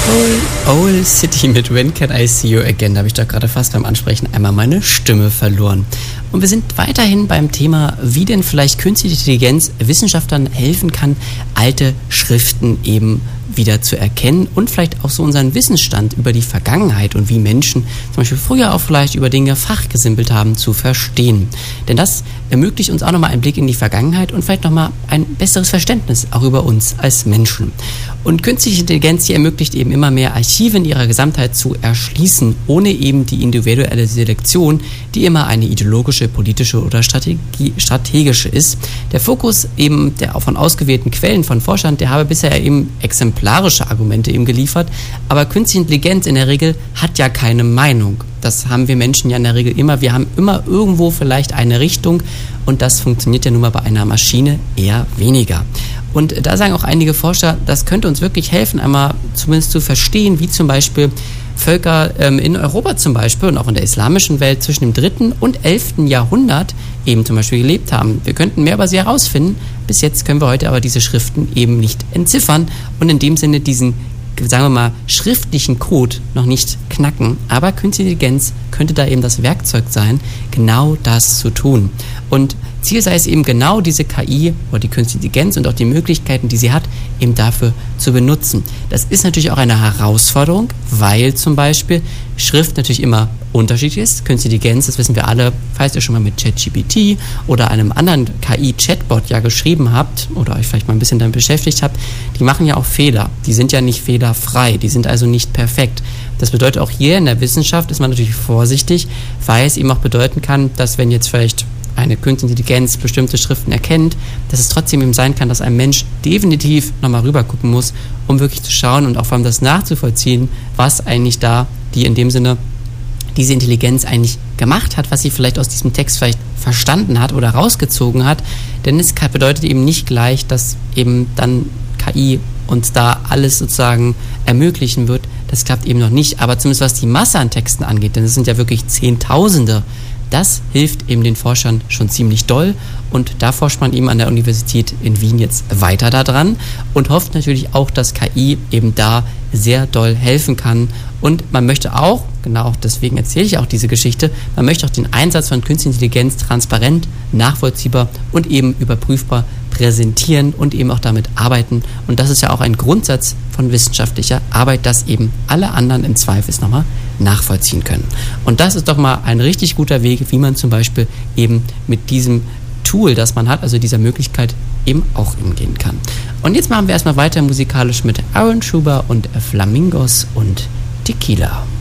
Owl City mit When Can I See You Again. Da habe ich doch gerade fast beim Ansprechen einmal meine Stimme verloren. Und wir sind weiterhin beim Thema, wie denn vielleicht künstliche Intelligenz Wissenschaftlern helfen kann, alte Schriften eben wieder zu erkennen und vielleicht auch so unseren Wissensstand über die Vergangenheit und wie Menschen zum Beispiel früher auch vielleicht über Dinge fachgesimpelt haben, zu verstehen. Denn das ermöglicht uns auch nochmal einen Blick in die Vergangenheit und vielleicht nochmal ein besseres Verständnis auch über uns als Menschen. Und künstliche Intelligenz, die ermöglicht eben immer mehr Archive in ihrer Gesamtheit zu erschließen, ohne eben die individuelle Selektion, die immer eine ideologische, politische oder strategische ist. Der Fokus eben der von ausgewählten Quellen von Forschern, der habe bisher eben exemplarische Argumente eben geliefert, aber künstliche Intelligenz in der Regel hat ja keine Meinung. Das haben wir Menschen ja in der Regel immer. Wir haben immer irgendwo vielleicht eine Richtung und das funktioniert ja nun mal bei einer Maschine eher weniger. Und da sagen auch einige Forscher, das könnte uns wirklich helfen, einmal zumindest zu verstehen, wie zum Beispiel Völker in Europa zum Beispiel und auch in der islamischen Welt zwischen dem 3. und 11. Jahrhundert eben zum Beispiel gelebt haben. Wir könnten mehr über sie herausfinden. Bis jetzt können wir heute aber diese Schriften eben nicht entziffern und in dem Sinne diesen, sagen wir mal, schriftlichen Code noch nicht knacken. Aber künstliche Intelligenz könnte da eben das Werkzeug sein, genau das zu tun. Und Ziel sei es eben genau diese KI oder die künstliche Intelligenz und auch die Möglichkeiten, die sie hat, eben dafür zu benutzen. Das ist natürlich auch eine Herausforderung, weil zum Beispiel Schrift natürlich immer unterschiedlich ist. Künstliche Intelligenz, das wissen wir alle, falls ihr schon mal mit ChatGPT oder einem anderen KI-Chatbot ja geschrieben habt oder euch vielleicht mal ein bisschen damit beschäftigt habt, die machen ja auch Fehler. Die sind ja nicht fehlerfrei, die sind also nicht perfekt. Das bedeutet auch hier in der Wissenschaft ist man natürlich vorsichtig, weil es eben auch bedeuten kann, dass wenn jetzt vielleicht eine künstliche Intelligenz bestimmte Schriften erkennt, dass es trotzdem eben sein kann, dass ein Mensch definitiv nochmal rüber gucken muss, um wirklich zu schauen und auch vor allem das nachzuvollziehen, was eigentlich da die in dem Sinne diese Intelligenz eigentlich gemacht hat, was sie vielleicht aus diesem Text vielleicht verstanden hat oder rausgezogen hat. Denn es bedeutet eben nicht gleich, dass eben dann KI uns da alles sozusagen ermöglichen wird. Das klappt eben noch nicht, aber zumindest was die Masse an Texten angeht, denn es sind ja wirklich Zehntausende, das hilft eben den Forschern schon ziemlich doll und da forscht man eben an der Universität in Wien jetzt weiter daran und hofft natürlich auch, dass KI eben da sehr doll helfen kann und man möchte auch, genau deswegen erzähle ich auch diese Geschichte, man möchte auch den Einsatz von künstlicher Intelligenz transparent, nachvollziehbar und eben überprüfbar präsentieren und eben auch damit arbeiten und das ist ja auch ein Grundsatz von wissenschaftlicher Arbeit, dass eben alle anderen im Zweifel nochmal nachvollziehen können. Und das ist doch mal ein richtig guter Weg, wie man zum Beispiel eben mit diesem Tool, das man hat, also dieser Möglichkeit eben auch umgehen kann. Und jetzt machen wir erstmal weiter musikalisch mit Aaron Schuber und Flamingos und Tequila.